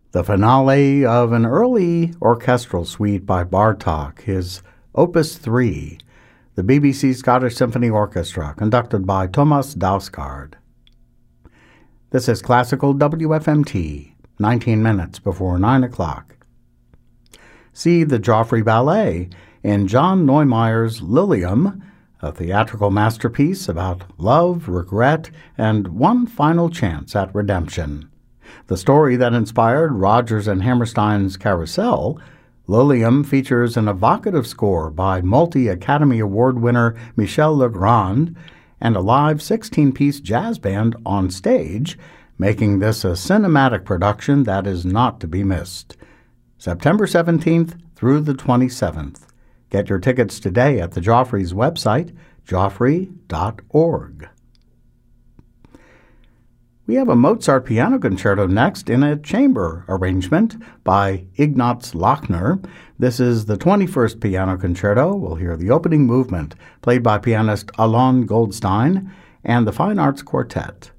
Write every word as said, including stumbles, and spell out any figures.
The finale of an early orchestral suite by Bartók, his Opus three, the B B C Scottish Symphony Orchestra, conducted by Thomas Dausgaard. This is Classical W F M T, nineteen minutes before nine o'clock. See the Joffrey Ballet in John Neumeier's Lilium, a theatrical masterpiece about love, regret, and one final chance at redemption. The story that inspired Rodgers and Hammerstein's Carousel, Lilium features an evocative score by multi-Academy Award winner Michel Legrand and a live sixteen-piece jazz band on stage, making this a cinematic production that is not to be missed. September seventeenth through the twenty-seventh. Get your tickets today at the Joffrey's website, joffrey dot org. We have a Mozart piano concerto next in a chamber arrangement by Ignaz Lochner. This is the twenty-first piano concerto. We'll hear the opening movement played by pianist Alon Goldstein and the Fine Arts Quartet.